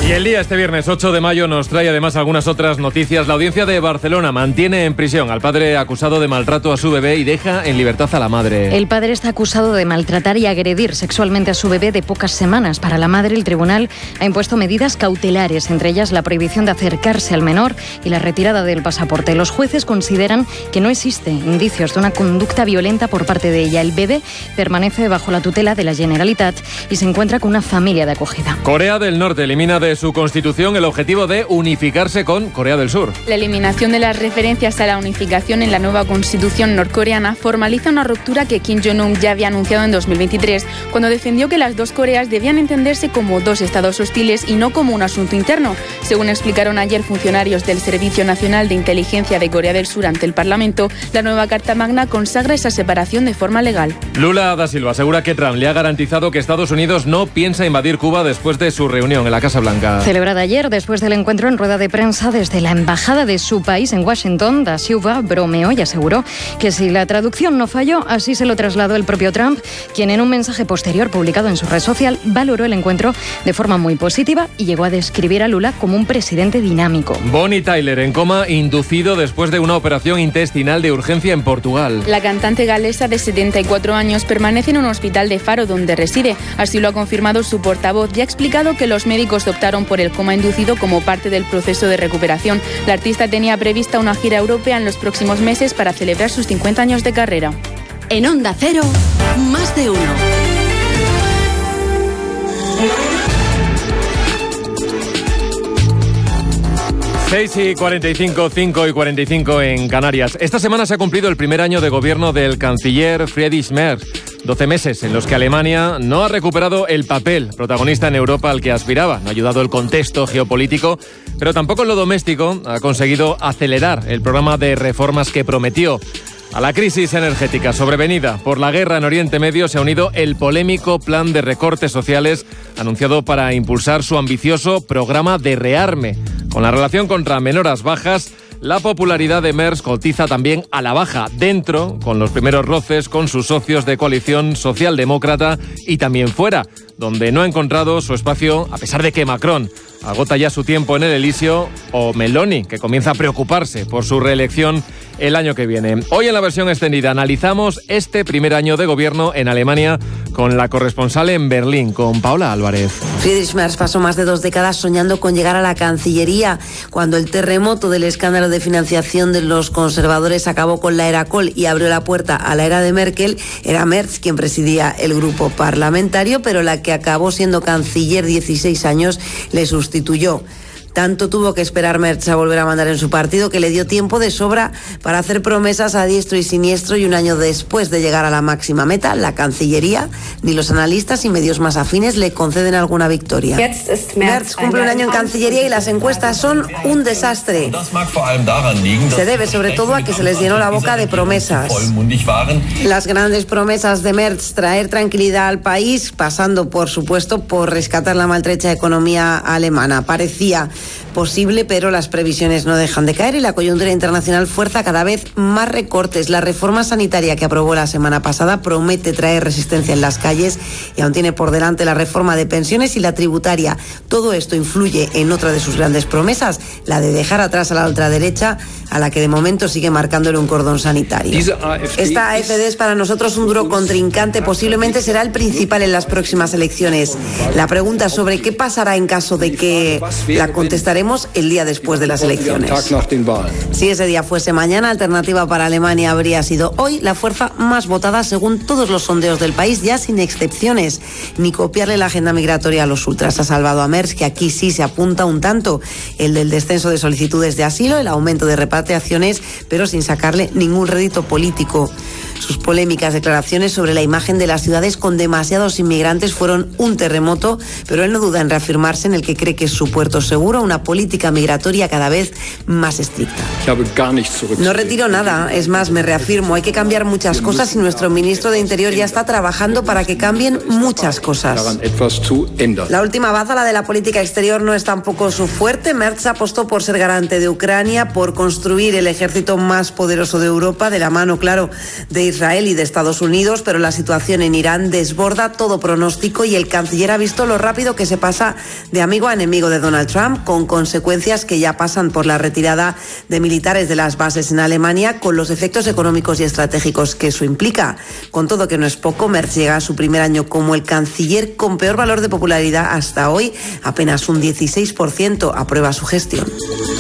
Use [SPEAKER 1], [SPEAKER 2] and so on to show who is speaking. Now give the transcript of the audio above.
[SPEAKER 1] Y el día este viernes 8 de mayo nos trae además algunas otras noticias. La audiencia de Barcelona mantiene en prisión al padre acusado de maltrato a su bebé y deja en libertad a la madre.
[SPEAKER 2] El padre está acusado de maltratar y agredir sexualmente a su bebé de pocas semanas. Para la madre, el tribunal ha impuesto medidas cautelares, entre ellas la prohibición de acercarse al menor y la retirada del pasaporte. Los jueces consideran que no existen indicios de una conducta violenta por parte de ella. El bebé permanece bajo la tutela de la Generalitat y se encuentra con una familia de acogida.
[SPEAKER 1] Corea del Norte elimina de su constitución el objetivo de unificarse con Corea del Sur.
[SPEAKER 3] La eliminación de las referencias a la unificación en la nueva constitución norcoreana formaliza una ruptura que Kim Jong-un ya había anunciado en 2023, cuando defendió que las dos Coreas debían entenderse como dos estados hostiles y no como un asunto interno. Según explicaron ayer funcionarios del Servicio Nacional de Inteligencia de Corea del Sur ante el Parlamento, la nueva Carta Magna consagra esa separación de forma legal.
[SPEAKER 1] Lula da Silva asegura que Trump le ha garantizado que Estados Unidos no piensa invadir Cuba después de su reunión en la Casa Blanca.
[SPEAKER 2] Celebrada ayer, después del encuentro en rueda de prensa desde la embajada de su país en Washington, da Silva bromeó y aseguró que si la traducción no falló, así se lo trasladó el propio Trump, quien en un mensaje posterior publicado en su red social valoró el encuentro de forma muy positiva y llegó a describir a Lula como un presidente dinámico.
[SPEAKER 1] Bonnie Tyler en coma inducido después de una operación intestinal de urgencia en Portugal.
[SPEAKER 3] La cantante galesa de 74 años permanece en un hospital de Faro donde reside. Así lo ha confirmado su portavoz y ha explicado que los médicos optaron por el coma inducido como parte del proceso de recuperación. La artista tenía prevista una gira europea en los próximos meses para celebrar sus 50 años de carrera.
[SPEAKER 4] En Onda Cero, más de uno.
[SPEAKER 1] Seis y 45, 5 y 45 en Canarias. Esta semana se ha cumplido el primer año de gobierno del canciller Friedrich Merz. 12 meses en los que Alemania no ha recuperado el papel protagonista en Europa al que aspiraba. No ha ayudado el contexto geopolítico, pero tampoco en lo doméstico ha conseguido acelerar el programa de reformas que prometió. A la crisis energética sobrevenida por la guerra en Oriente Medio se ha unido el polémico plan de recortes sociales anunciado para impulsar su ambicioso programa de rearme. Con la relación contra menores bajas, la popularidad de Merz cotiza también a la baja, dentro, con los primeros roces con sus socios de coalición socialdemócrata y también fuera, donde no ha encontrado su espacio a pesar de que Macron agota ya su tiempo en el Elíseo, o Meloni, que comienza a preocuparse por su reelección el año que viene. Hoy en la versión extendida analizamos este primer año de gobierno en Alemania con la corresponsal en Berlín, con Paola Álvarez.
[SPEAKER 5] Friedrich Merz pasó más de 2 décadas soñando con llegar a la Cancillería. Cuando el terremoto del escándalo de financiación de los conservadores acabó con la era Kohl y abrió la puerta a la era de Merkel, era Merz quien presidía el grupo parlamentario, pero la que acabó siendo canciller 16 años le sustituyó. Tanto tuvo que esperar Merz a volver a mandar en su partido que le dio tiempo de sobra para hacer promesas a diestro y siniestro, y un año después de llegar a la máxima meta, la Cancillería, ni los analistas y medios más afines le conceden alguna victoria. Merz cumple un año en Cancillería y las encuestas son un desastre. Se debe sobre todo a que se les llenó la boca de promesas. Las grandes promesas de Merz, traer tranquilidad al país, pasando por supuesto por rescatar la maltrecha economía alemana. Parecía posible, pero las previsiones no dejan de caer y la coyuntura internacional fuerza cada vez más recortes. La reforma sanitaria que aprobó la semana pasada promete traer resistencia en las calles y aún tiene por delante la reforma de pensiones y la tributaria. Todo esto influye en otra de sus grandes promesas, la de dejar atrás a la ultraderecha, a la que de momento sigue marcándole un cordón sanitario. Esta AfD es para nosotros un duro contrincante, posiblemente será el principal en las próximas elecciones. La pregunta sobre qué pasará en caso de que la contestaremos el día después de las elecciones. Si ese día fuese mañana, Alternativa para Alemania habría sido hoy la fuerza más votada según todos los sondeos del país, ya sin excepciones. Ni copiarle la agenda migratoria a los ultras ha salvado a Merz, que aquí sí se apunta un tanto: el del descenso de solicitudes de asilo, el aumento de repatriaciones, pero sin sacarle ningún rédito político. Sus polémicas declaraciones sobre la imagen de las ciudades con demasiados inmigrantes fueron un terremoto, pero él no duda en reafirmarse en el que cree que es su puerto seguro, una política migratoria cada vez más estricta. No retiro nada, es más, me reafirmo, hay que cambiar muchas cosas y nuestro ministro de Interior ya está trabajando para que cambien muchas cosas. La última baza, la de la política exterior, no es tampoco su fuerte. Merz apostó por ser garante de Ucrania, por construir el ejército más poderoso de Europa, de la mano, claro, de Israel y de Estados Unidos, pero la situación en Irán desborda todo pronóstico y el canciller ha visto lo rápido que se pasa de amigo a enemigo de Donald Trump, con consecuencias que ya pasan por la retirada de militares de las bases en Alemania, con los efectos económicos y estratégicos que eso implica. Con todo, que no es poco, Merz llega a su primer año como el canciller con peor valor de popularidad hasta hoy, apenas un 16% aprueba su gestión.